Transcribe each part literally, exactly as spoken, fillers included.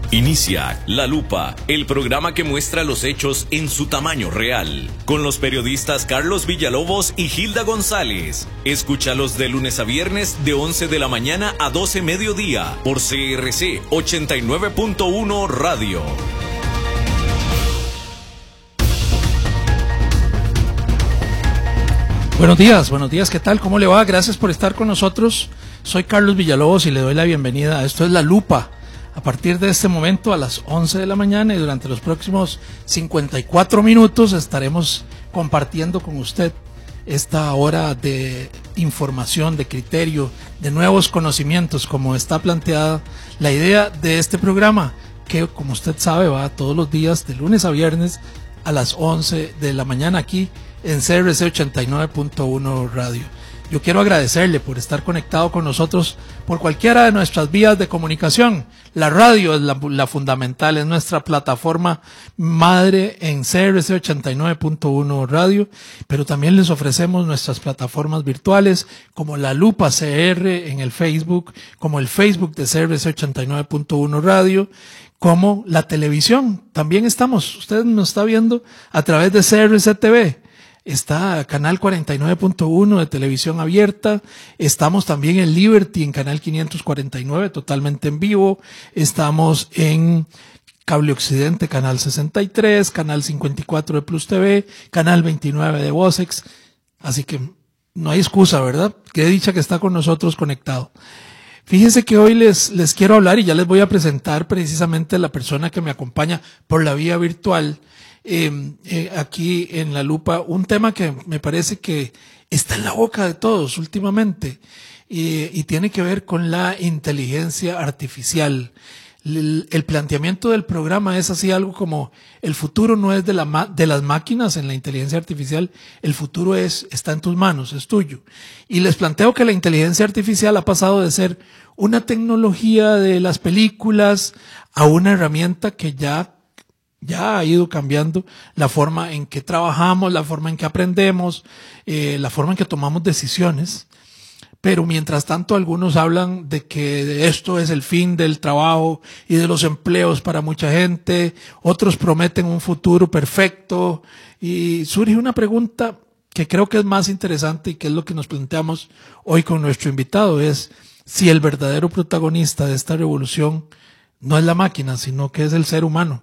Inicia La Lupa, el programa que muestra los hechos en su tamaño real, con los periodistas Carlos Villalobos y Hilda González. Escúchalos de lunes a viernes de once de la mañana a doce mediodía por C R C ochenta y nueve punto uno Radio. Buenos días, buenos días, ¿qué tal? ¿Cómo le va? Gracias por estar con nosotros. Soy Carlos Villalobos y le doy la bienvenida. Esto es La Lupa. A partir de este momento a las once de la mañana y durante los próximos cincuenta y cuatro minutos estaremos compartiendo con usted esta hora de información, de criterio, de nuevos conocimientos, como está planteada la idea de este programa, que como usted sabe va todos los días de lunes a viernes a las once de la mañana aquí en C R C ochenta y nueve punto uno Radio. Yo quiero agradecerle por estar conectado con nosotros por cualquiera de nuestras vías de comunicación. La radio es la, la fundamental, es nuestra plataforma madre en C R C ochenta y nueve punto uno Radio, pero también les ofrecemos nuestras plataformas virtuales como La Lupa C R en el Facebook, como el Facebook de C R C ochenta y nueve punto uno Radio, como la televisión. También estamos, usted nos está viendo a través de C R C T V. Está Canal cuarenta y nueve punto uno de televisión abierta, estamos también en Liberty en Canal quinientos cuarenta y nueve totalmente en vivo, estamos en Cable Occidente Canal sesenta y tres, Canal cincuenta y cuatro de Plus T V, Canal veintinueve de Vocex, así que no hay excusa, ¿verdad? Qué dicha que está con nosotros conectado. Fíjense que hoy les, les quiero hablar y ya les voy a presentar precisamente la persona que me acompaña por la vía virtual. Eh, eh, aquí en La Lupa, un tema que me parece que está en la boca de todos últimamente eh, y tiene que ver con la inteligencia artificial. El, el planteamiento del programa es así algo como: el futuro no es de, la ma- de las máquinas en la inteligencia artificial, el futuro es está en tus manos, es tuyo. Y les planteo que la inteligencia artificial ha pasado de ser una tecnología de las películas a una herramienta que ya ya ha ido cambiando la forma en que trabajamos, la forma en que aprendemos, eh, la forma en que tomamos decisiones. Pero mientras tanto algunos hablan de que esto es el fin del trabajo y de los empleos para mucha gente, otros prometen un futuro perfecto y surge una pregunta que creo que es más interesante y que es lo que nos planteamos hoy con nuestro invitado, es si el verdadero protagonista de esta revolución no es la máquina, sino que es el ser humano.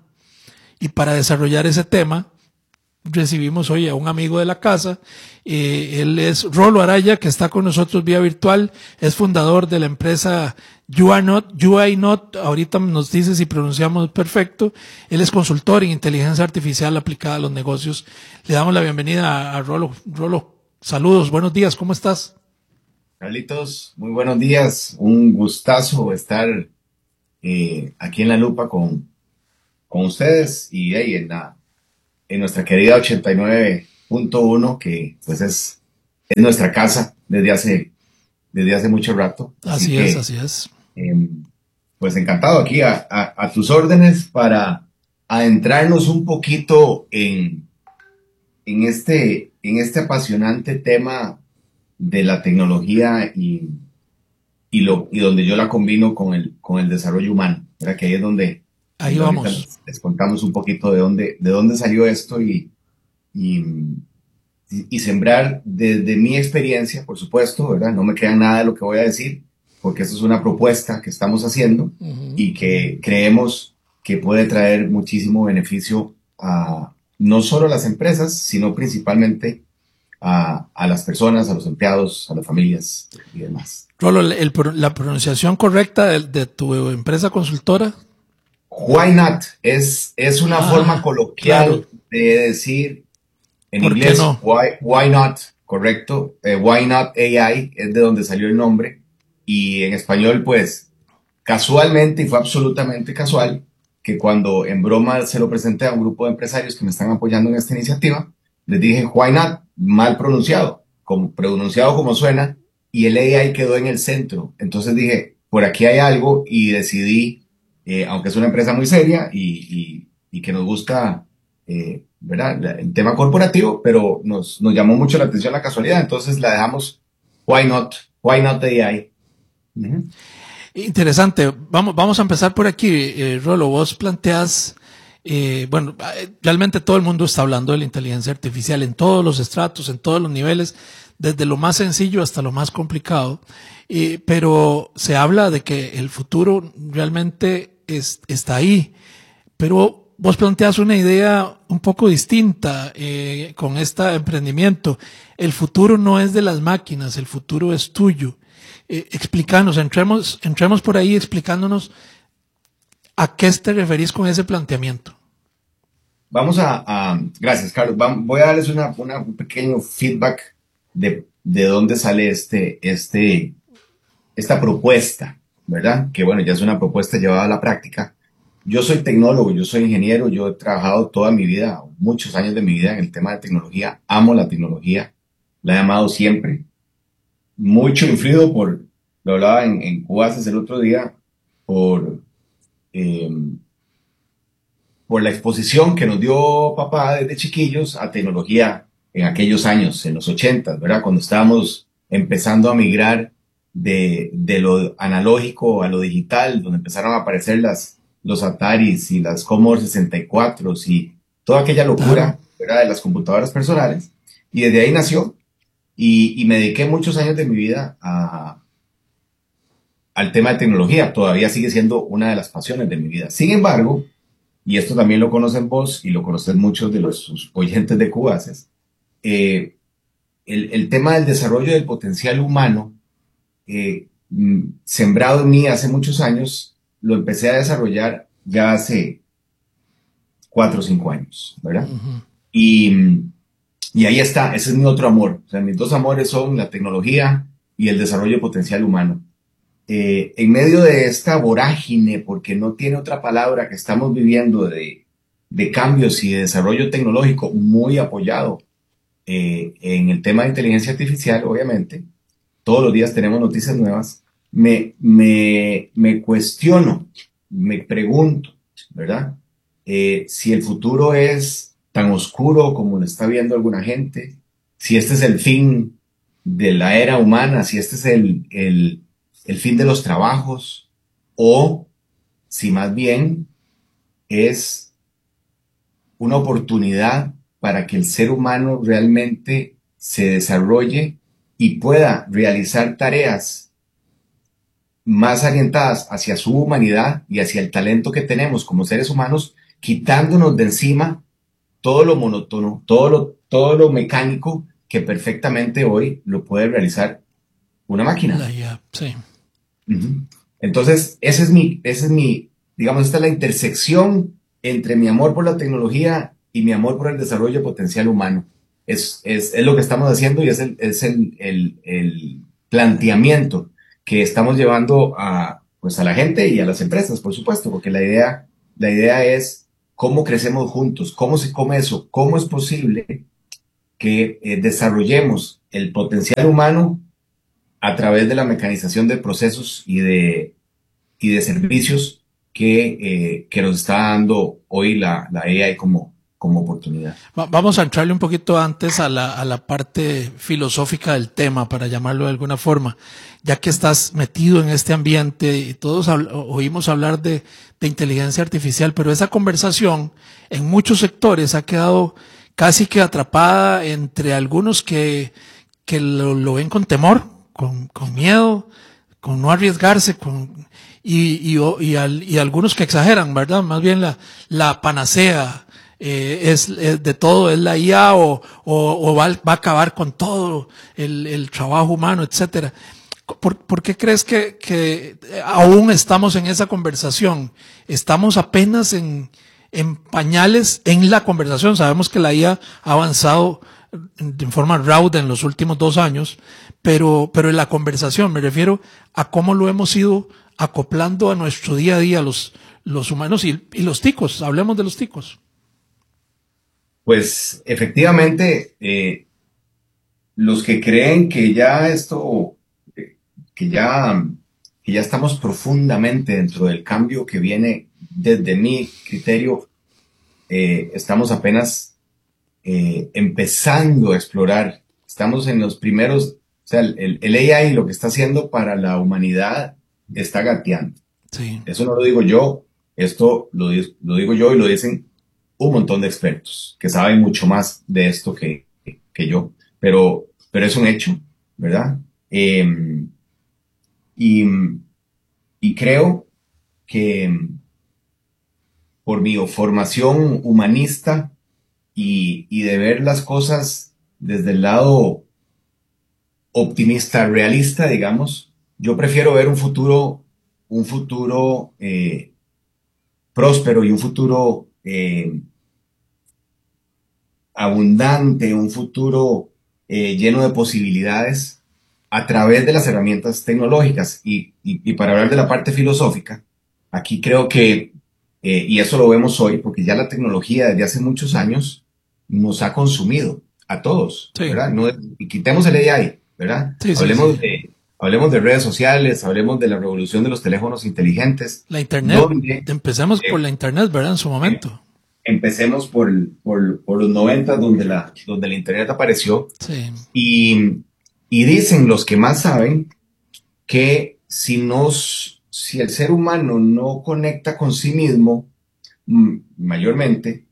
Y para desarrollar ese tema, recibimos hoy a un amigo de la casa. Eh, él es Rolo Araya, que está con nosotros vía virtual. Es fundador de la empresa U I Not. U I Not, ahorita nos dice si pronunciamos perfecto. Él es consultor en inteligencia artificial aplicada a los negocios. Le damos la bienvenida a, a Rolo. Rolo, saludos, buenos días, ¿cómo estás? Carlitos, muy buenos días. Un gustazo estar eh, aquí en La Lupa con con ustedes y hey, en, la, en nuestra querida ochenta y nueve punto uno, que pues es, es nuestra casa desde hace, desde hace mucho rato. Así, así es, que, así es. Eh, pues encantado aquí a, a, a tus órdenes para adentrarnos un poquito en, en, este, en este apasionante tema de la tecnología y, y, lo, y donde yo la combino con el, con el desarrollo humano, ¿verdad? Que ahí es donde Ahí vamos. Les, les contamos un poquito de dónde, de dónde salió esto y, y, y sembrar desde mi experiencia, por supuesto, ¿verdad? No me queda nada de lo que voy a decir, porque esto es una propuesta que estamos haciendo uh-huh. y que creemos que puede traer muchísimo beneficio a no solo a las empresas, sino principalmente a, a las personas, a los empleados, a las familias y demás. Rolo, el, el, la pronunciación correcta de, de tu empresa consultora. Why not? Es, es una ah, forma coloquial claro. de decir en inglés no? why, why not, correcto. Eh, why not A I es de donde salió el nombre. Y en español, pues, casualmente, y fue absolutamente casual, que cuando en broma se lo presenté a un grupo de empresarios que me están apoyando en esta iniciativa, les dije why not, mal pronunciado, como, pronunciado como suena, y el A I quedó en el centro. Entonces dije, por aquí hay algo, y decidí Eh, aunque es una empresa muy seria y, y, y que nos gusta, eh, ¿verdad? El tema corporativo, pero nos, nos llamó mucho la atención la casualidad, entonces la dejamos, why not, why not A I. Uh-huh. Interesante. Vamos, vamos a empezar por aquí. Eh, Rolo, vos planteas, eh, bueno, realmente todo el mundo está hablando de la inteligencia artificial en todos los estratos, en todos los niveles, desde lo más sencillo hasta lo más complicado. Eh, pero se habla de que el futuro realmente es, está ahí. Pero vos planteas una idea un poco distinta eh, con este emprendimiento. El futuro no es de las máquinas, el futuro es tuyo. Eh, explícanos, entremos, entremos por ahí explicándonos a qué te referís con ese planteamiento. Vamos a, a gracias, Carlos. Vamos, voy a darles una, una, un pequeño feedback de, de dónde sale este, este, esta propuesta, ¿verdad? Que bueno, ya es una propuesta llevada a la práctica. Yo soy tecnólogo, yo soy ingeniero, yo he trabajado toda mi vida, muchos años de mi vida en el tema de tecnología. Amo la tecnología, la he amado siempre. Mucho influido por, lo hablaba en, en Cubaces el otro día, por, eh, por la exposición que nos dio papá desde chiquillos a tecnología en aquellos años, en los ochentas, ¿verdad? Cuando estábamos empezando a migrar de, de lo analógico a lo digital, donde empezaron a aparecer las, los Ataris y las Commodore sesenta y cuatro y toda aquella locura, ¿verdad? De las computadoras personales. Y desde ahí nació. Y, y me dediqué muchos años de mi vida a, al tema de tecnología. Todavía sigue siendo una de las pasiones de mi vida. Sin embargo, y esto también lo conocen vos y lo conocen muchos de los oyentes de Cubaces, eh, el, el tema del desarrollo del potencial humano, eh, sembrado en mí hace muchos años, lo empecé a desarrollar ya hace cuatro o cinco años, ¿verdad? Uh-huh. Y... Y ahí está, ese es mi otro amor. O sea, mis dos amores son la tecnología y el desarrollo potencial humano. Eh, en medio de esta vorágine, porque no tiene otra palabra que estamos viviendo de, de cambios y de desarrollo tecnológico muy apoyado eh, en el tema de inteligencia artificial, obviamente, todos los días tenemos noticias nuevas, me, me, me cuestiono, me pregunto, ¿verdad? Eh, si el futuro es tan oscuro como lo está viendo alguna gente, si este es el fin de la era humana, si este es el, el, el fin de los trabajos, o si más bien es una oportunidad para que el ser humano realmente se desarrolle y pueda realizar tareas más orientadas hacia su humanidad y hacia el talento que tenemos como seres humanos, quitándonos de encima todo lo monótono, todo lo, todo lo mecánico que perfectamente hoy lo puede realizar una máquina. La I A, sí. Uh-huh. Entonces, ese es mi, ese es mi, digamos, esta es la intersección entre mi amor por la tecnología y mi amor por el desarrollo potencial humano. Es, es, es lo que estamos haciendo y es el, es el, el, el planteamiento que estamos llevando a, pues a la gente y a las empresas, por supuesto, porque la idea, la idea es cómo crecemos juntos, cómo se come eso, cómo es posible que eh, desarrollemos el potencial humano a través de la mecanización de procesos y de, y de servicios que, eh, que nos está dando hoy la, la A I como, como oportunidad. Vamos a entrarle un poquito antes a la, a la parte filosófica del tema, para llamarlo de alguna forma, ya que estás metido en este ambiente y todos habl- oímos hablar de, de inteligencia artificial, pero esa conversación en muchos sectores ha quedado casi que atrapada entre algunos que, que lo, lo ven con temor, con, con miedo, con no arriesgarse, con, y, y, y, al, y algunos que exageran, ¿verdad? Más bien la, la panacea eh, es, es de todo, es la I A o, o, o va, va a acabar con todo el, el trabajo humano, etcétera. ¿Por, ¿Por qué crees que, que aún estamos en esa conversación? Estamos apenas en, en pañales en la conversación. Sabemos que la I A ha avanzado en forma rauda en los últimos dos años, pero, pero en la conversación me refiero a cómo lo hemos ido acoplando a nuestro día a día los, los humanos y, y los ticos. Hablemos de los ticos. Pues efectivamente, eh, los que creen que ya esto, que ya, que ya estamos profundamente dentro del cambio que viene, desde mi criterio, eh, estamos apenas eh, empezando a explorar. Estamos en los primeros, o sea, el, el A I lo que está haciendo para la humanidad está gateando. Sí. Eso no lo digo yo, esto lo, lo digo yo y lo dicen un montón de expertos que saben mucho más de esto que, que yo, pero, pero es un hecho, ¿verdad? Eh, y, y creo que por mi formación humanista y, y de ver las cosas desde el lado optimista, realista, digamos, yo prefiero ver un futuro, un futuro eh, próspero y un futuro eh, abundante, un futuro eh, lleno de posibilidades a través de las herramientas tecnológicas. Y, y, y para hablar de la parte filosófica, aquí creo que, eh, y eso lo vemos hoy, porque ya la tecnología desde hace muchos años nos ha consumido a todos, sí. ¿verdad? No, y quitemos el A I, ¿verdad? Sí, hablemos, sí, sí. De, hablemos de redes sociales, hablemos de la revolución de los teléfonos inteligentes. La Internet, donde, empecemos eh, por la Internet, ¿verdad? En su momento. Empecemos por, por, por los noventa, donde la, donde la Internet apareció. Sí. Y, y dicen los que más saben que si, nos, si el ser humano no conecta con sí mismo, mayormente,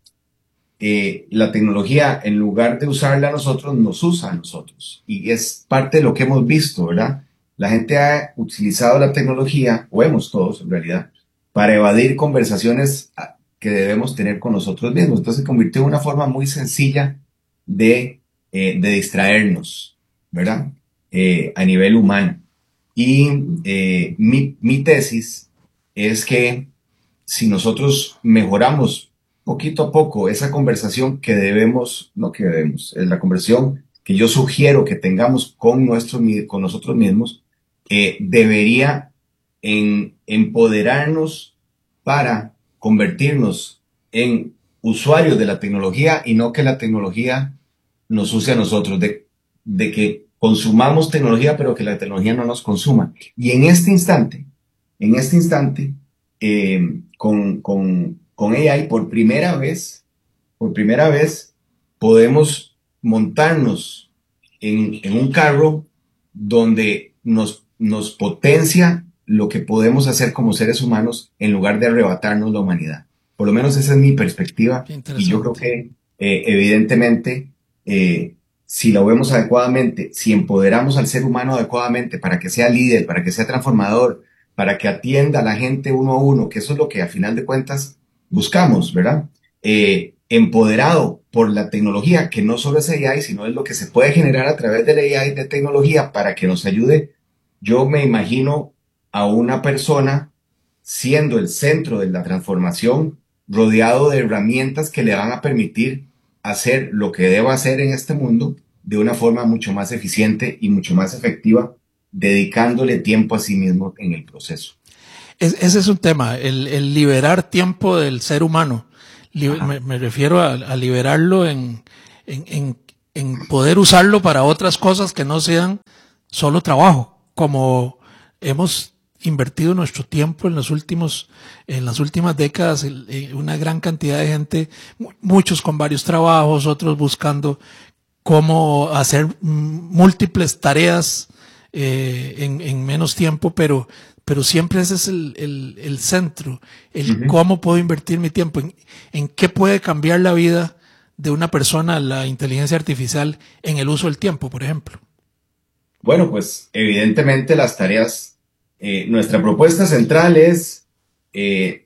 eh, la tecnología, en lugar de usarla a nosotros, nos usa a nosotros. Y es parte de lo que hemos visto, ¿verdad? La gente ha utilizado la tecnología, o hemos todos en realidad, para evadir conversaciones que debemos tener con nosotros mismos. Entonces se convirtió en una forma muy sencilla de, eh, de distraernos, ¿verdad? Eh, a nivel humano. Y eh, mi, mi tesis es que si nosotros mejoramos poquito a poco esa conversación que debemos, no que debemos, es la conversación que yo sugiero que tengamos con, nuestro, con nosotros mismos, eh, debería en, empoderarnos para convertirnos en usuarios de la tecnología y no que la tecnología nos use a nosotros, de, de que consumamos tecnología pero que la tecnología no nos consuma. Y en este instante, en este instante, eh, con, con, con A I por primera vez, por primera vez podemos montarnos en, en un carro donde nos, nos potencia lo que podemos hacer como seres humanos en lugar de arrebatarnos la humanidad. Por lo menos esa es mi perspectiva y yo creo que eh, evidentemente eh, si lo vemos adecuadamente, si empoderamos al ser humano adecuadamente para que sea líder, para que sea transformador, para que atienda a la gente uno a uno, que eso es lo que a final de cuentas buscamos, ¿verdad? Eh, empoderado por la tecnología, que no solo es A I, sino es lo que se puede generar a través del A I de tecnología para que nos ayude. Yo me imagino a una persona siendo el centro de la transformación, rodeado de herramientas que le van a permitir hacer lo que deba hacer en este mundo de una forma mucho más eficiente y mucho más efectiva, dedicándole tiempo a sí mismo en el proceso. Es, ese es un tema, el, el liberar tiempo del ser humano. Me, me refiero a, a liberarlo en, en, en, en poder usarlo para otras cosas que no sean solo trabajo, como hemos invertido nuestro tiempo en los últimos, en las últimas décadas, una gran cantidad de gente, muchos con varios trabajos, otros buscando cómo hacer múltiples tareas eh, en, en menos tiempo, pero, pero siempre ese es el, el, el centro, el uh-huh. cómo puedo invertir mi tiempo, en, en qué puede cambiar la vida de una persona la inteligencia artificial en el uso del tiempo, por ejemplo. Bueno, pues evidentemente las tareas, eh, nuestra propuesta central es eh,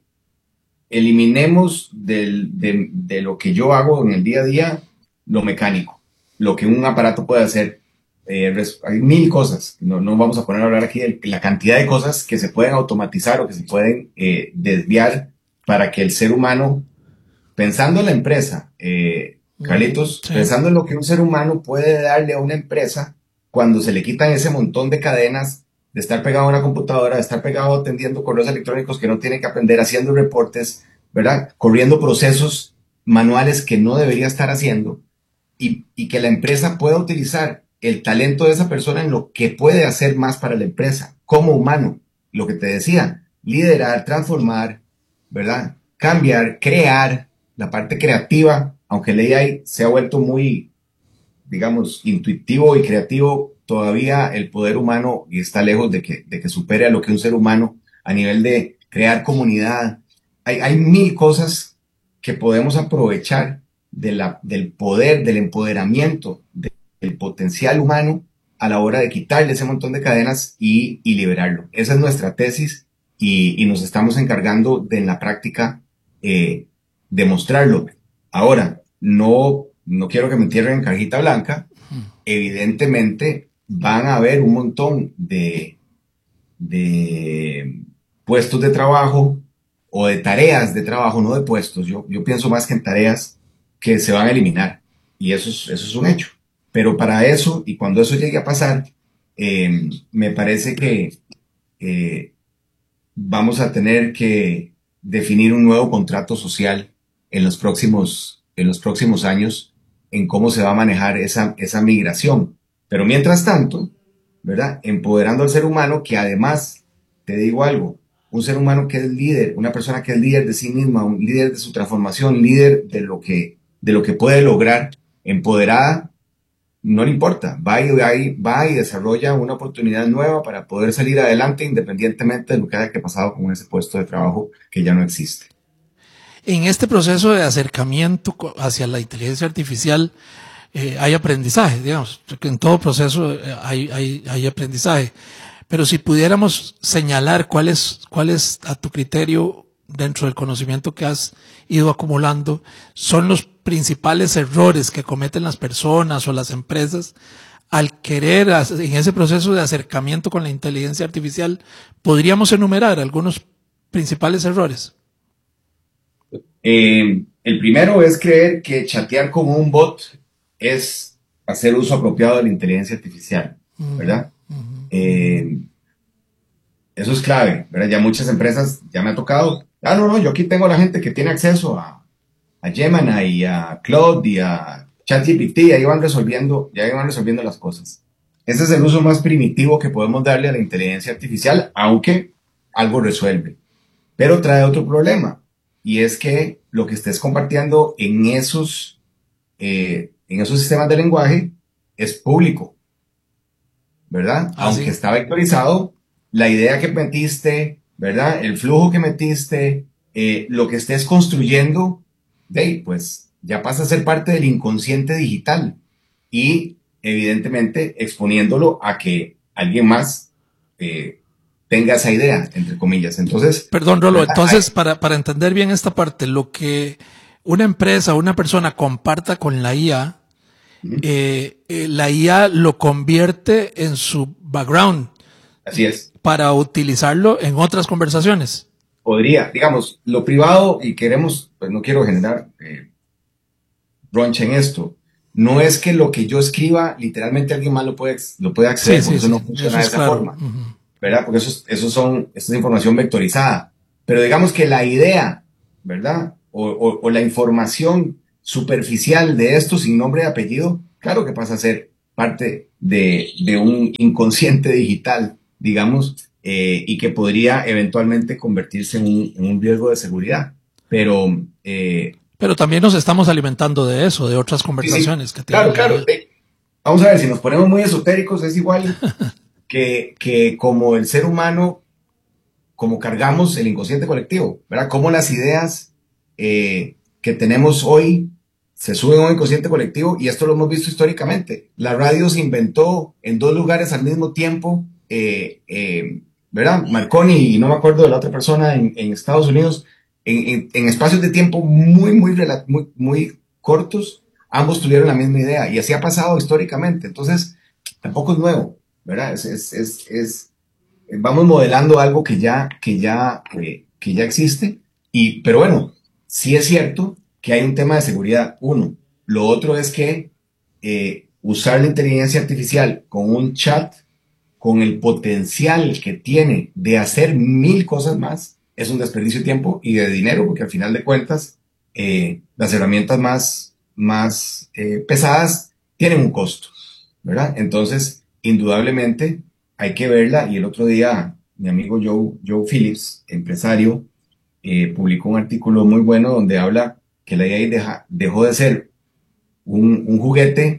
eliminemos del, de, de lo que yo hago en el día a día lo mecánico, lo que un aparato puede hacer. Eh, hay mil cosas, no, no vamos a poner a hablar aquí de la cantidad de cosas que se pueden automatizar o que se pueden eh, desviar para que el ser humano, pensando en la empresa, eh, Carlitos, sí. pensando en lo que un ser humano puede darle a una empresa cuando se le quitan ese montón de cadenas de estar pegado a una computadora, de estar pegado atendiendo correos electrónicos que no tiene que aprender, haciendo reportes, ¿verdad? Corriendo procesos manuales que no debería estar haciendo y, y que la empresa pueda utilizar el talento de esa persona en lo que puede hacer más para la empresa, como humano. Lo que te decía, liderar, transformar, ¿verdad? Cambiar, crear, la parte creativa, aunque el A I se ha vuelto muy, digamos, intuitivo y creativo todavía el poder humano y está lejos de que, de que supere a lo que un ser humano a nivel de crear comunidad. Hay, hay mil cosas que podemos aprovechar de la, del poder, del empoderamiento, de, del potencial humano a la hora de quitarle ese montón de cadenas y, y liberarlo. Esa es nuestra tesis y, y nos estamos encargando de en la práctica eh, demostrarlo. Ahora, no, no quiero que me entierren en cajita blanca. Evidentemente van a haber un montón de, de puestos de trabajo o de tareas de trabajo, no de puestos. Yo, yo pienso más que en tareas que se van a eliminar y eso es, eso es un hecho. Pero para eso, y cuando eso llegue a pasar, eh, me parece que eh, vamos a tener que definir un nuevo contrato social en los próximos, en los próximos años en cómo se va a manejar esa, esa migración. Pero mientras tanto, ¿verdad? Empoderando al ser humano, que además, te digo algo, un ser humano que es líder, una persona que es líder de sí misma, un líder de su transformación, líder de lo que, de lo que puede lograr, empoderada, no le importa, va y, va, y, va y desarrolla una oportunidad nueva para poder salir adelante independientemente de lo que haya que pasado con ese puesto de trabajo que ya no existe. En este proceso de acercamiento hacia la inteligencia artificial eh, hay aprendizaje, digamos, porque en todo proceso eh, hay, hay, hay aprendizaje. Pero si pudiéramos señalar cuál es, cuál es a tu criterio dentro del conocimiento que has ido acumulando, son los principales errores que cometen las personas o las empresas al querer, en ese proceso de acercamiento con la inteligencia artificial, ¿podríamos enumerar algunos principales errores? Eh, el primero es creer que chatear como un bot es hacer uso apropiado de la inteligencia artificial, ¿verdad? Uh-huh. Eh, eso es clave, ¿verdad? Ya muchas empresas, ya me ha tocado, ah, no, no, yo aquí tengo a la gente que tiene acceso a, a Gemini y a Claude y a ChatGPT, y ahí van resolviendo, ya van resolviendo las cosas. Ese es el uso más primitivo que podemos darle a la inteligencia artificial, aunque algo resuelve. Pero trae otro problema. Y es que lo que estés compartiendo en esos, eh, en esos sistemas de lenguaje es público, ¿verdad? Ah, aunque sí. Está vectorizado, la idea que metiste, ¿verdad? El flujo que metiste, eh, lo que estés construyendo, de, pues ya pasa a ser parte del inconsciente digital y evidentemente exponiéndolo a que alguien más eh, tenga esa idea, entre comillas. Entonces, perdón, Rolo, entonces, para, para entender bien esta parte, lo que una empresa o una persona comparta con la I A, uh-huh. eh, eh, la I A lo convierte en su background. Así es. Para utilizarlo en otras conversaciones. Podría, digamos, lo privado, y queremos, pues no quiero generar eh, roncha en esto, no es que lo que yo escriba, literalmente alguien más lo puede, lo puede acceder, sí, sí, eso sí, no funciona eso de esa claro. forma. Uh-huh. ¿Verdad? Porque eso, eso son, eso es información vectorizada. Pero digamos que la idea, ¿verdad? O, o, o la información superficial de esto sin nombre y apellido, claro que pasa a ser parte de, de un inconsciente digital, digamos, eh, y que podría eventualmente convertirse en un, en un riesgo de seguridad. Pero, eh, pero también nos estamos alimentando de eso, de otras conversaciones. Sí, sí. Que claro, claro. Eh, vamos a ver, si nos ponemos muy esotéricos, es igual que, que como el ser humano, como cargamos el inconsciente colectivo, ¿verdad? Como las ideas eh, que tenemos hoy se suben a un inconsciente colectivo, y esto lo hemos visto históricamente. La radio se inventó en dos lugares al mismo tiempo, eh, eh, ¿verdad? Marconi y no me acuerdo de la otra persona en, en Estados Unidos, en, en, en espacios de tiempo muy, muy, muy, muy cortos, ambos tuvieron la misma idea, y así ha pasado históricamente. Entonces, tampoco es nuevo, ¿verdad? Es, es, es, es vamos modelando algo que ya, que ya, eh, que ya existe, y, pero bueno, sí es cierto que hay un tema de seguridad, uno. Lo otro es que eh, usar la inteligencia artificial con un chat, con el potencial que tiene de hacer mil cosas más, es un desperdicio de tiempo y de dinero, porque al final de cuentas, eh, las herramientas más, más eh, pesadas tienen un costo, ¿verdad? Entonces, indudablemente, hay que verla, y el otro día, mi amigo Joe, Joe Phillips, empresario, eh, publicó un artículo muy bueno donde habla que la I A deja, dejó de ser un, un juguete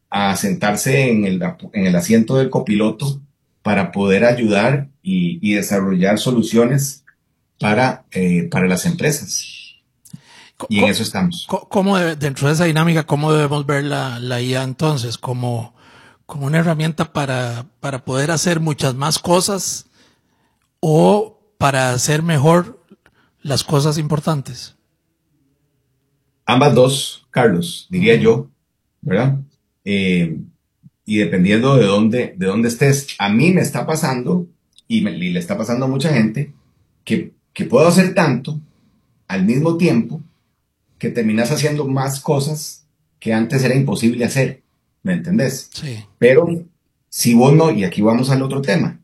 a sentarse en el, en el asiento del copiloto para poder ayudar y, y desarrollar soluciones para, eh, para las empresas. Y en eso estamos. ¿Cómo debe, dentro de esa dinámica, cómo debemos ver la, la I A entonces? ¿Como, como una herramienta para, para poder hacer muchas más cosas o para hacer mejor las cosas importantes? Ambas dos, Carlos, diría yo, ¿verdad? Eh, y dependiendo de dónde, de dónde estés, a mí me está pasando, y, me, y le está pasando a mucha gente, que, que puedo hacer tanto al mismo tiempo que terminas haciendo más cosas que antes era imposible hacer, ¿me entendés? Sí. Pero si vos no, y aquí vamos al otro tema,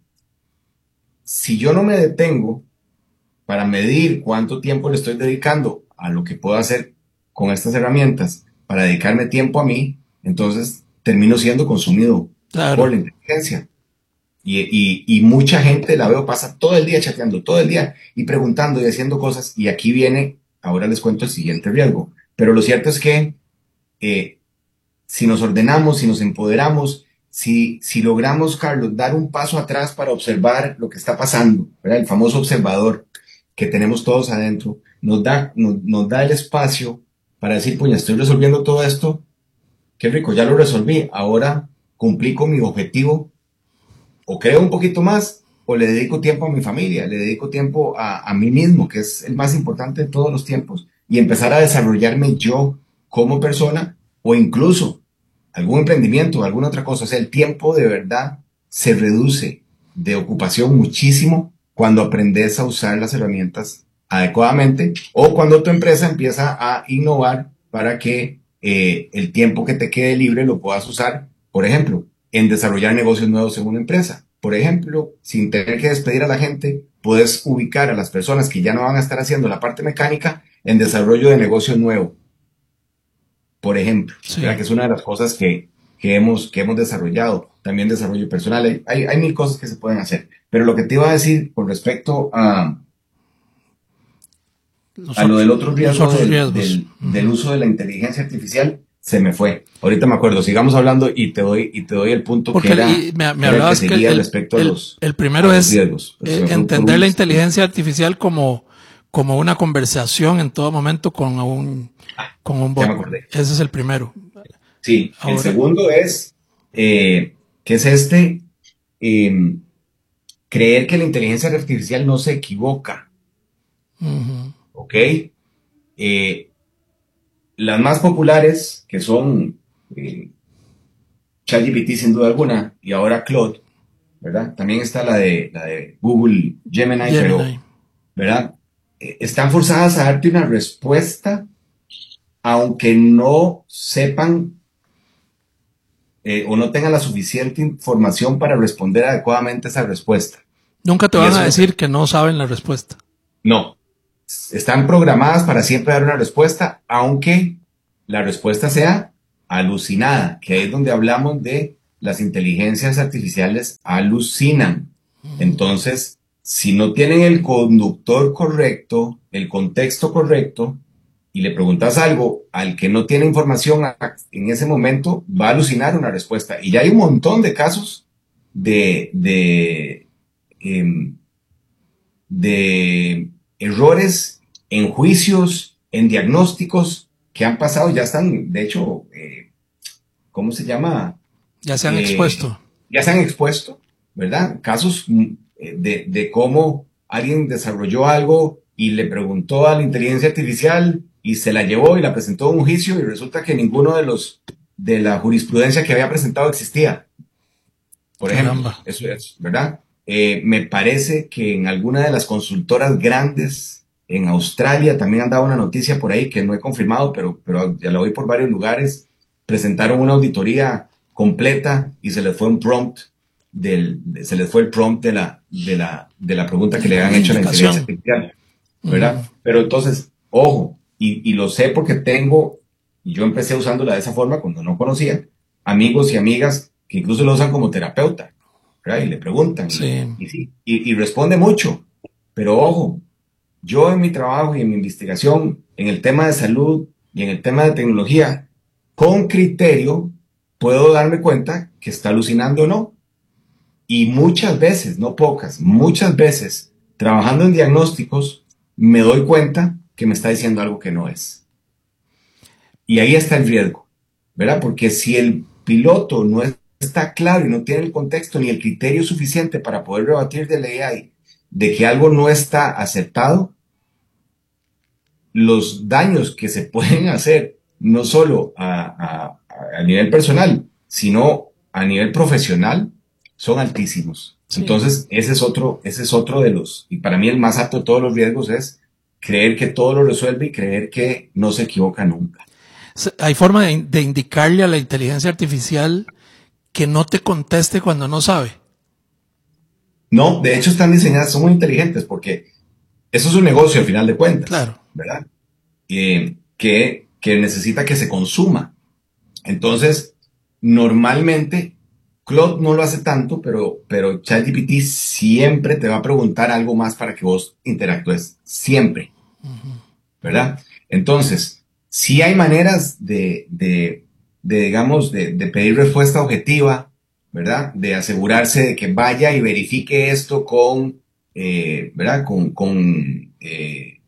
si yo no me detengo para medir cuánto tiempo le estoy dedicando a lo que puedo hacer con estas herramientas, para dedicarme tiempo a mí, entonces termino siendo consumido claro. por la inteligencia. Y, y, y mucha gente, la veo, pasa todo el día chateando, todo el día, y preguntando y haciendo cosas, y aquí viene... Ahora les cuento el siguiente riesgo. Pero lo cierto es que eh, si nos ordenamos, si nos empoderamos, si, si logramos, Carlos, dar un paso atrás para observar lo que está pasando, ¿verdad? El famoso observador que tenemos todos adentro, nos da, nos, nos da el espacio para decir, pues ya estoy resolviendo todo esto, qué rico, ya lo resolví, ahora cumplí con mi objetivo, o creo un poquito más, o le dedico tiempo a mi familia, le dedico tiempo a, a mí mismo, que es el más importante de todos los tiempos, y empezar a desarrollarme yo como persona, o incluso algún emprendimiento, alguna otra cosa. O sea, el tiempo de verdad se reduce de ocupación muchísimo cuando aprendes a usar las herramientas adecuadamente, o cuando tu empresa empieza a innovar para que eh, el tiempo que te quede libre lo puedas usar, por ejemplo, en desarrollar negocios nuevos en una empresa. Por ejemplo, sin tener que despedir a la gente, puedes ubicar a las personas que ya no van a estar haciendo la parte mecánica en desarrollo de negocio nuevo. Por ejemplo, sí. Que es una de las cosas que, que, hemos, que hemos desarrollado. También desarrollo personal. Hay, hay mil cosas que se pueden hacer. Pero lo que te iba a decir con respecto a, a lo del otro riesgo del, del, uh-huh. del uso de la inteligencia artificial, se me fue. Ahorita me acuerdo, sigamos hablando y te doy y te doy el punto. Porque que era, me, me hablabas que, que el, respecto el, a los, el primero a los es riesgos, eh, entender la inteligencia artificial como, como una conversación en todo momento con un, ah, con un bot. Ya me acordé. Ese es el primero. Sí, ahora, el segundo es, eh, que es este, eh, creer que la inteligencia artificial no se equivoca. Uh-huh. ¿Ok? Eh, Las más populares, que son eh, ChatGPT sin duda alguna, y ahora Claude, ¿verdad? También está la de, la de Google Gemini, Gemini. pero, ¿verdad? Eh, están forzadas a darte una respuesta, aunque no sepan eh, o no tengan la suficiente información para responder adecuadamente esa respuesta. Nunca te van a decir que no saben la respuesta. No. Están programadas para siempre dar una respuesta, aunque la respuesta sea alucinada, que es donde hablamos de las inteligencias artificiales alucinan. Entonces, si no tienen el conductor correcto, el contexto correcto, y le preguntas algo al que no tiene información en ese momento, va a alucinar una respuesta. Y ya hay un montón de casos de, de, eh, de errores en juicios, en diagnósticos que han pasado, ya están, de hecho, eh, ¿cómo se llama? Ya se han eh, expuesto. Ya se han expuesto, ¿verdad? Casos de, de cómo alguien desarrolló algo y le preguntó a la inteligencia artificial y se la llevó y la presentó en un juicio y resulta que ninguno de los de la jurisprudencia que había presentado existía. Por ejemplo, Caramba. Eso es, ¿verdad? Eh, me parece que en alguna de las consultoras grandes en Australia, también han dado una noticia por ahí que no he confirmado, pero, pero ya la oí por varios lugares, presentaron una auditoría completa y se les fue un prompt, del, de, se les fue el prompt de la, de la, de la pregunta que le habían hecho a la inteligencia artificial, ¿verdad? Uh-huh. Pero entonces, ojo, y, y lo sé porque tengo, y yo empecé usándola de esa forma cuando no conocía, amigos y amigas que incluso lo usan como terapeuta, ¿verdad? Y le preguntan, sí. y, y, sí, y, y responde mucho, pero ojo, yo en mi trabajo y en mi investigación, en el tema de salud y en el tema de tecnología, con criterio, puedo darme cuenta que está alucinando o no. Y muchas veces, no pocas, muchas veces, trabajando en diagnósticos, me doy cuenta que me está diciendo algo que no es. Y ahí está el riesgo, ¿verdad? Porque si el piloto no está claro y no tiene el contexto ni el criterio suficiente para poder rebatir del A I de que algo no está aceptado, los daños que se pueden hacer, no solo a, a, a nivel personal, sino a nivel profesional, son altísimos. Sí. Entonces, ese es otro, ese es otro de los, y para mí el más alto de todos los riesgos es creer que todo lo resuelve y creer que no se equivoca nunca. ¿Hay forma de, de indicarle a la inteligencia artificial que no te conteste cuando no sabe? No, de hecho están diseñadas, son muy inteligentes porque eso es un negocio al final de cuentas. Claro. ¿Verdad? Eh, que, que necesita que se consuma. Entonces, normalmente, Claude no lo hace tanto, pero, pero ChatGPT siempre te va a preguntar algo más para que vos interactúes. Siempre. Uh-huh. ¿Verdad? Entonces, sí hay maneras de, de, de digamos, de, de pedir respuesta objetiva, ¿verdad? De asegurarse de que vaya y verifique esto con, eh, ¿verdad? Con, con, eh,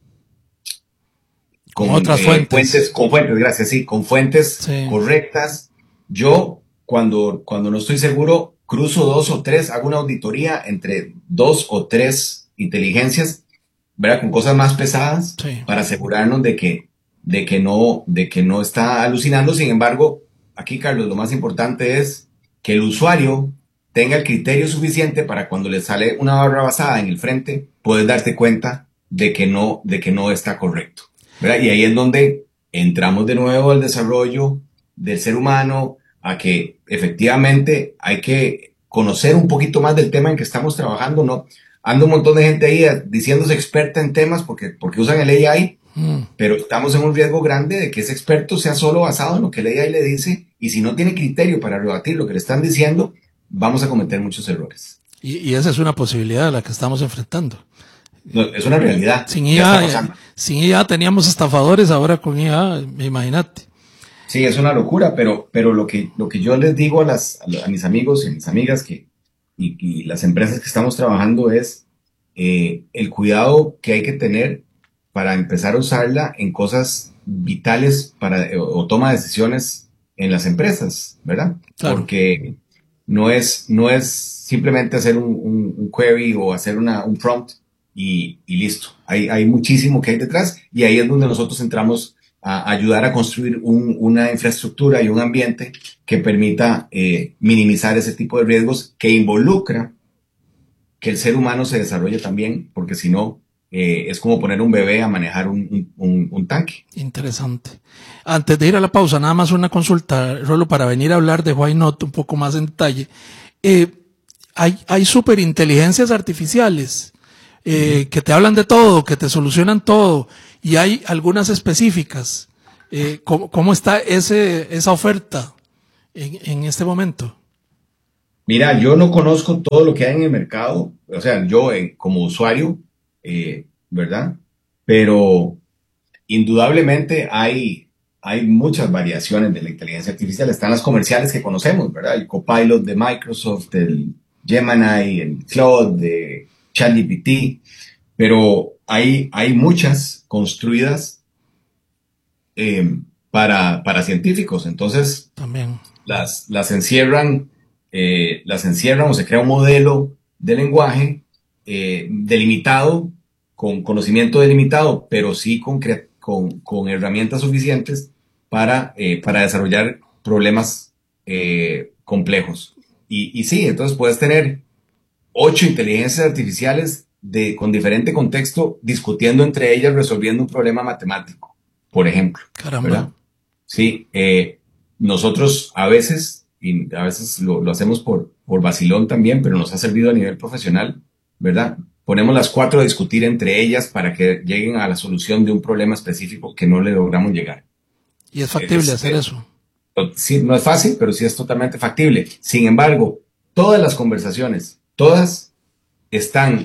con, con otras eh, fuentes. fuentes. Con fuentes, gracias, sí, con fuentes sí. correctas. Yo, cuando, cuando no estoy seguro, cruzo dos o tres, hago una auditoría entre dos o tres inteligencias, ¿verdad? Con cosas más pesadas, sí. para asegurarnos de que, de que no, de que no está alucinando. Sin embargo, aquí, Carlos, lo más importante es que el usuario tenga el criterio suficiente para cuando le sale una barra basada en el frente, puedes darte cuenta de que no, de que no está correcto, ¿verdad? Y ahí es donde entramos de nuevo al desarrollo del ser humano, a que efectivamente hay que conocer un poquito más del tema en que estamos trabajando, ¿no? Anda un montón de gente ahí diciéndose experta en temas porque, porque usan el A I, mm. pero estamos en un riesgo grande de que ese experto sea solo basado en lo que el A I le dice, y si no tiene criterio para rebatir lo que le están diciendo, vamos a cometer muchos errores. Y, y esa es una posibilidad a la que estamos enfrentando. No, es una realidad. Sin I A, sin I A teníamos estafadores, ahora con I A, imagínate. Sí, es una locura, pero, pero lo que, lo que yo les digo a, las, a mis amigos y a mis amigas que, y, y las empresas que estamos trabajando es eh, el cuidado que hay que tener para empezar a usarla en cosas vitales para, o, o toma de decisiones en las empresas, ¿verdad? Claro. Porque no es, no es simplemente hacer un, un, un query o hacer una, un prompt y, y listo. Hay, hay muchísimo que hay detrás, y ahí es donde nosotros entramos a ayudar a construir un, una infraestructura y un ambiente que permita eh, minimizar ese tipo de riesgos, que involucra que el ser humano se desarrolle también, porque si no, eh, es como poner un bebé a manejar un, un, un tanque. Interesante. Antes de ir a la pausa, nada más una consulta, Rolo, para venir a hablar de Why Not un poco más en detalle. Eh, hay, hay superinteligencias artificiales eh, uh-huh. que te hablan de todo, que te solucionan todo, y hay algunas específicas. Eh, ¿cómo, ¿Cómo está ese, esa oferta en, en este momento? Mira, yo no conozco todo lo que hay en el mercado, o sea, yo eh, como usuario, eh, ¿verdad? Pero indudablemente hay, hay muchas variaciones de la inteligencia artificial. Están las comerciales que conocemos, ¿verdad? El Copilot de Microsoft, el Gemini, el Claude de ChatGPT, pero hay, hay muchas construidas eh, para, para científicos. Entonces, también las, las encierran, eh, las encierran o se crea un modelo de lenguaje eh, delimitado, con conocimiento delimitado, pero sí con, con, con herramientas suficientes para, eh, para desarrollar problemas eh, complejos. Y, y sí, entonces puedes tener ocho inteligencias artificiales de, con diferente contexto, discutiendo entre ellas, resolviendo un problema matemático, por ejemplo. Caramba. ¿Verdad? Sí, eh, nosotros a veces, y a veces lo, lo hacemos por, por vacilón también, pero nos ha servido a nivel profesional, ¿verdad? Ponemos las cuatro a discutir entre ellas para que lleguen a la solución de un problema específico que no le logramos llegar. ¿Y es factible es, hacer eso? Sí, no es fácil, pero sí es totalmente factible. Sin embargo, todas las conversaciones, todas están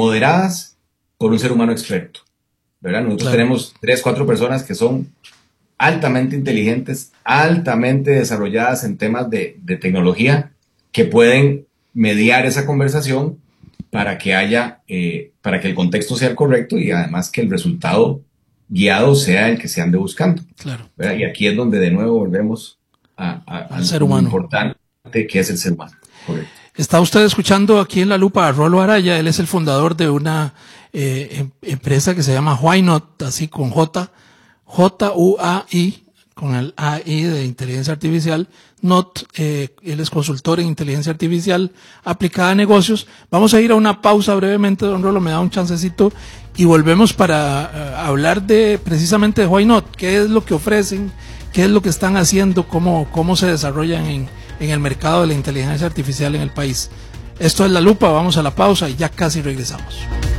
moderadas por un ser humano experto, ¿verdad? Nosotros claro. tenemos tres, cuatro personas que son altamente inteligentes, altamente desarrolladas en temas de, de tecnología, que pueden mediar esa conversación para que haya, eh, para que el contexto sea el correcto y además que el resultado guiado sea el que se ande buscando. Claro. ¿Verdad? Y aquí es donde de nuevo volvemos a, a, al ser humano. Lo importante que es el ser humano. Correcto. Está usted escuchando aquí en La Lupa a Rolo Araya. Él es el fundador de una eh, em, empresa que se llama Why Not, así con J, J U A I, con el A I de inteligencia artificial. Not, eh, él es consultor en inteligencia artificial aplicada a negocios. Vamos a ir a una pausa brevemente, don Rolo, me da un chancecito y volvemos para uh, hablar de precisamente de Why Not, qué es lo que ofrecen, qué es lo que están haciendo, cómo, cómo se desarrollan en, en el mercado de la inteligencia artificial en el país. Esto es La Lupa, vamos a la pausa y ya casi regresamos.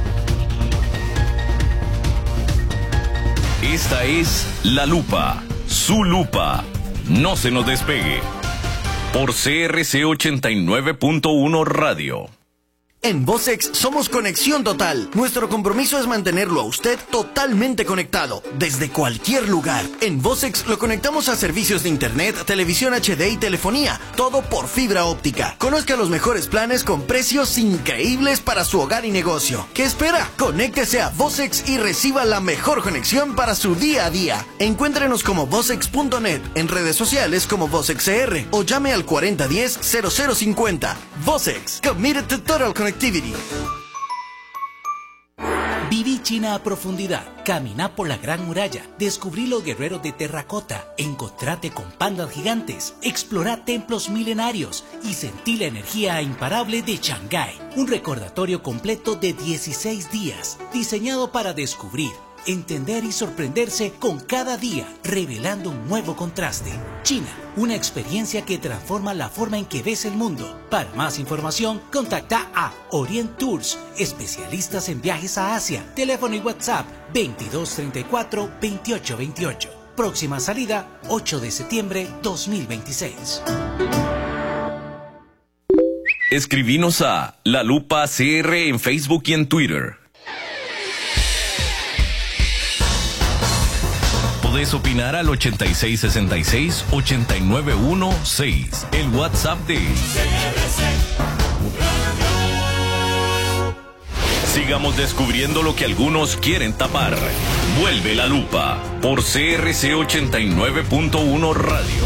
Esta es La Lupa, su lupa. No se nos despegue. Por C R C ochenta y nueve punto uno Radio. En Vocex somos conexión total. Nuestro compromiso es mantenerlo a usted totalmente conectado, desde cualquier lugar. En Vocex lo conectamos a servicios de internet, televisión H D y telefonía, todo por fibra óptica. Conozca los mejores planes con precios increíbles para su hogar y negocio. ¿Qué espera? Conéctese a Vocex y reciba la mejor conexión para su día a día. Encuéntrenos como vocex punto net, en redes sociales como VocexCR o llame al cuarenta diez cero cero cincuenta. Vocex, committed to total connectivity. Viví China a profundidad, caminá por la Gran Muralla, descubrí los guerreros de terracota, encontrate con pandas gigantes, explorá templos milenarios y sentí la energía imparable de Shanghái. Un recordatorio completo de dieciséis días, diseñado para descubrir, entender y sorprenderse con cada día, revelando un nuevo contraste. China, una experiencia que transforma la forma en que ves el mundo. Para más información, contacta a Orient Tours, especialistas en viajes a Asia. Teléfono y WhatsApp veintidós treinta y cuatro veintiocho veintiocho. Próxima salida ocho de septiembre dos mil veintiséis. Escribinos a La Lupa C R en Facebook y en Twitter. Podés opinar al ochenta y seis sesenta y seis ochenta y nueve dieciséis, el WhatsApp de Sigamos descubriendo lo que algunos quieren tapar. Vuelve La Lupa por C R C ochenta y nueve punto uno Radio.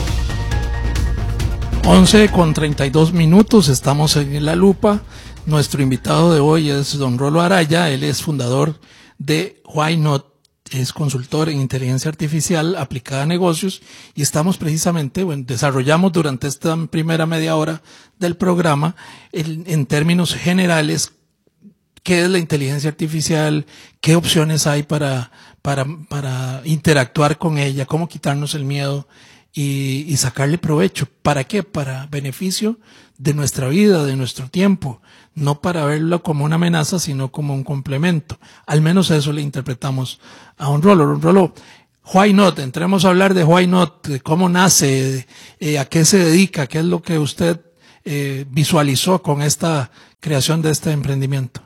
once con treinta y dos minutos, estamos en La Lupa. Nuestro invitado de hoy es don Rolo Araya, él es fundador de Why Not. Es consultor en inteligencia artificial aplicada a negocios y estamos precisamente, bueno, desarrollamos durante esta primera media hora del programa el, en términos generales qué es la inteligencia artificial, qué opciones hay para, para, para interactuar con ella, cómo quitarnos el miedo y, y sacarle provecho. ¿Para qué? Para beneficio de nuestra vida, de nuestro tiempo, no para verlo como una amenaza, sino como un complemento. Al menos eso le interpretamos a un Rolo. Un Rolo, Why Not? Entremos a hablar de Why Not, de cómo nace, eh, a qué se dedica, qué es lo que usted eh, visualizó con esta creación de este emprendimiento.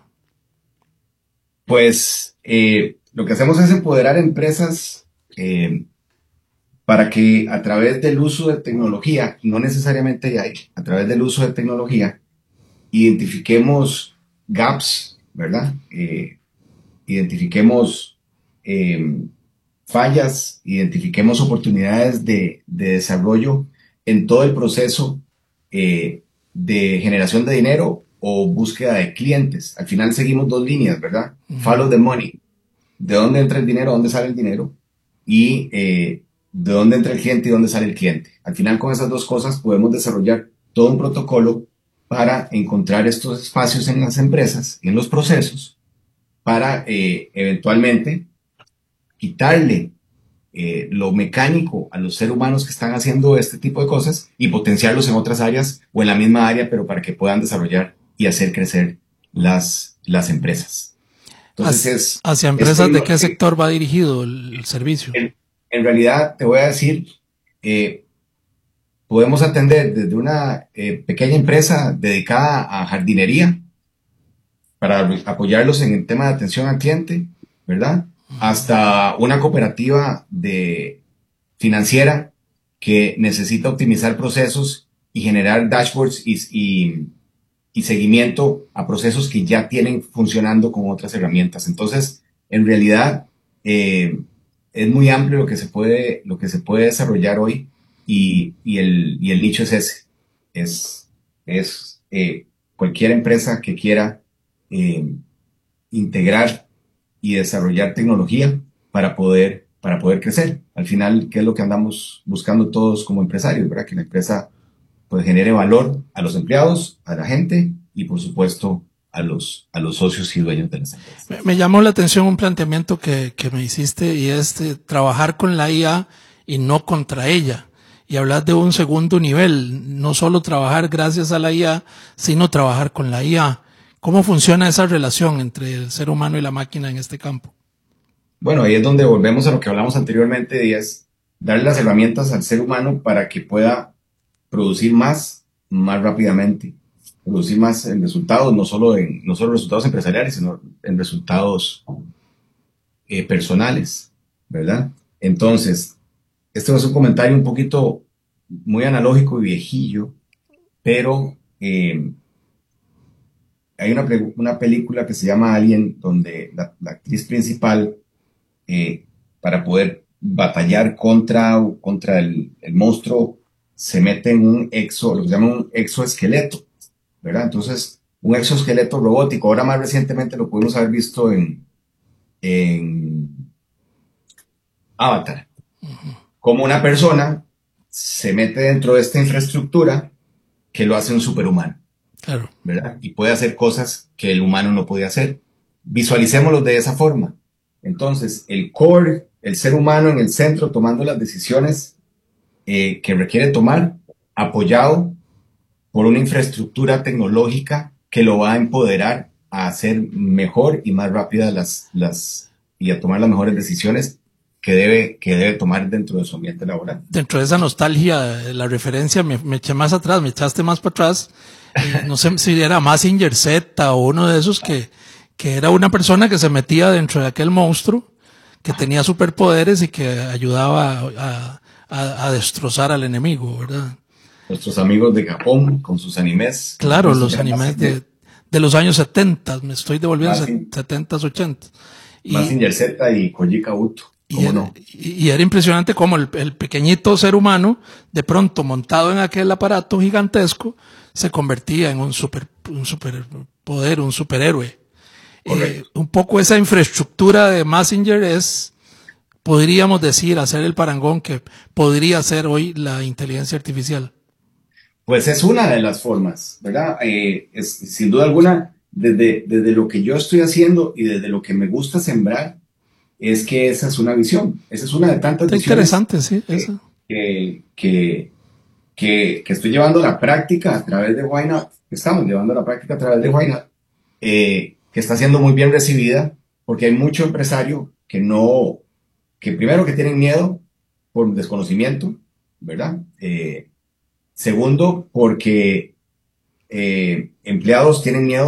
Pues eh, lo que hacemos es empoderar empresas eh, para que a través del uso de tecnología, no necesariamente A I, a través del uso de tecnología, identifiquemos gaps, ¿verdad? Eh, identifiquemos eh, fallas, identifiquemos oportunidades de, de desarrollo en todo el proceso eh, de generación de dinero o búsqueda de clientes. Al final seguimos dos líneas, ¿verdad? Uh-huh. Follow the money. ¿De dónde entra el dinero? ¿Dónde sale el dinero? Y eh, de dónde entra el cliente y dónde sale el cliente. Al final, con esas dos cosas podemos desarrollar todo un protocolo para encontrar estos espacios en las empresas, en los procesos, para eh, eventualmente quitarle eh, lo mecánico a los seres humanos que están haciendo este tipo de cosas y potenciarlos en otras áreas o en la misma área, pero para que puedan desarrollar y hacer crecer las, las empresas. Entonces, hacia, es, ¿Hacia empresas es de qué sector va dirigido el, el servicio? En, en realidad, te voy a decir, eh, podemos atender desde una eh, pequeña empresa dedicada a jardinería para apoyarlos en el tema de atención al cliente, ¿verdad? Hasta una cooperativa de, financiera que necesita optimizar procesos y generar dashboards y, y, y seguimiento a procesos que ya tienen funcionando con otras herramientas. Entonces, en realidad, eh, es muy amplio lo que se puede, lo que se puede desarrollar hoy y, y, el, y el nicho es ese. Es, es eh, cualquier empresa que quiera eh, integrar y desarrollar tecnología para poder, para poder crecer. Al final, ¿qué es lo que andamos buscando todos como empresarios? ¿Verdad? Que la empresa pues, genere valor a los empleados, a la gente y, por supuesto, a los, a los socios y dueños de las empresas. Me, me llamó la atención un planteamiento que, que me hiciste y es de trabajar con la I A y no contra ella. Y hablar de un segundo nivel, no solo trabajar gracias a la I A, sino trabajar con la I A. ¿Cómo funciona esa relación entre el ser humano y la máquina en este campo? Bueno, ahí es donde volvemos a lo que hablamos anteriormente y es darle las herramientas al ser humano para que pueda producir más, más rápidamente. Producir más en resultados, no solo en no solo resultados empresariales, sino en resultados eh, personales, ¿verdad? Entonces, este es un comentario un poquito muy analógico y viejillo, pero eh, hay una, una película que se llama Alien, donde la, la actriz principal, eh, para poder batallar contra, contra el, el monstruo, se mete en un exo, lo que se llama un exoesqueleto, ¿verdad? Entonces, un exoesqueleto robótico. Ahora más recientemente lo pudimos haber visto en, en Avatar. Uh-huh. Como una persona se mete dentro de esta infraestructura que lo hace un superhumano. Claro. ¿Verdad? Y puede hacer cosas que el humano no podía hacer. Visualicémoslo de esa forma. Entonces, el core, el ser humano en el centro, tomando las decisiones eh, que requiere tomar, apoyado por una infraestructura tecnológica que lo va a empoderar a hacer mejor y más rápidas las, las, y a tomar las mejores decisiones que debe, que debe tomar dentro de su ambiente laboral. Dentro de esa nostalgia, la referencia, me, me eché más atrás, me echaste más para atrás. Eh, no sé si era Mazinger Z o uno de esos que, que era una persona que se metía dentro de aquel monstruo, que tenía superpoderes y que ayudaba a, a, a destrozar al enemigo, ¿verdad? Nuestros amigos de Japón con sus animes. Claro, los animes de, de los años setenta, me estoy devolviendo setentas, ochentas. Mazinger Z y Koji Kabuto. Y era, no? y era impresionante cómo el, el pequeñito ser humano, de pronto montado en aquel aparato gigantesco, se convertía en un super, un superpoder, un superhéroe. Eh, un poco esa infraestructura de Mazinger es, podríamos decir, hacer el parangón que podría ser hoy la inteligencia artificial. Pues es una de las formas, ¿verdad? Eh, es, sin duda alguna, desde, desde lo que yo estoy haciendo y desde lo que me gusta sembrar, es que esa es una visión. Esa es una de tantas visiones. Interesante, sí. Que, eso. Que, que, que, que estoy llevando a la práctica a través de Why Not. Estamos llevando a la práctica a través de Why Not. Eh, que está siendo muy bien recibida porque hay mucho empresario que no, que primero que tienen miedo por desconocimiento, ¿verdad? Eh, segundo, porque eh, empleados tienen miedo